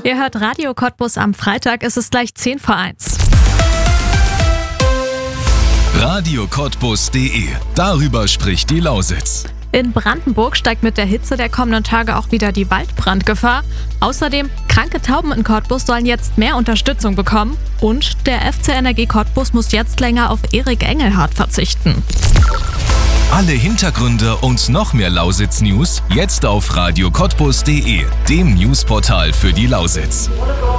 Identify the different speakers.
Speaker 1: Ihr hört Radio Cottbus am Freitag, es ist gleich 10 vor 1.
Speaker 2: radiocottbus.de. Darüber spricht die Lausitz.
Speaker 1: In Brandenburg steigt mit der Hitze der kommenden Tage auch wieder die Waldbrandgefahr. Außerdem, kranke Tauben in Cottbus sollen jetzt mehr Unterstützung bekommen. Und der FC Energie Cottbus muss jetzt länger auf Erik Engelhardt verzichten.
Speaker 2: Alle Hintergründe und noch mehr Lausitz-News jetzt auf radiocottbus.de, dem Newsportal für die Lausitz.